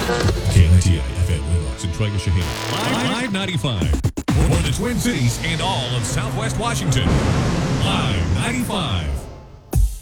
KNTI FM Windows and Traeger Shaheen. Live 95. For the Twin Cities and all of Southwest Washington. Live 95.